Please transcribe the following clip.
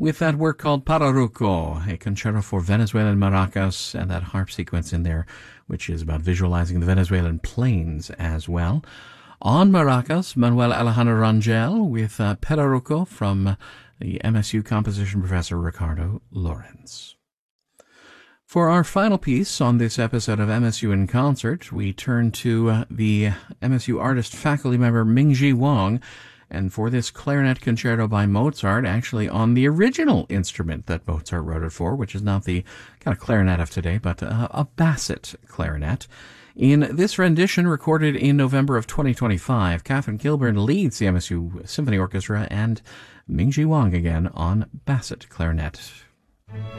with that work called Pararuco, a concerto for Venezuelan maracas, and that harp sequence in there, which is about visualizing the Venezuelan plains as well. On maracas, Manuel Alejandro Rangel with Pararuco from the MSU composition professor Ricardo Lorenz. For our final piece on this episode of MSU in Concert, we turn to the MSU artist faculty member Mingji Wang, and for this clarinet concerto by Mozart, actually on the original instrument that Mozart wrote it for, which is not the kind of clarinet of today, but a basset clarinet. In this rendition, recorded in November of 2025, Catherine Kilburn leads the MSU Symphony Orchestra, and Mingji Wang again on basset clarinet.